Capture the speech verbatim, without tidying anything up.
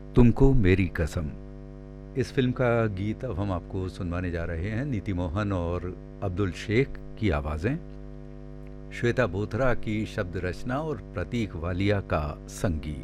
तुमको मेरी कसम। इस फिल्म का गीत अब हम आपको सुनवाने जा रहे हैं, नीति मोहन और अब्दुल शेख की आवाज़ें, श्वेता बोथरा की शब्द रचना और प्रतीक वालिया का संगीत।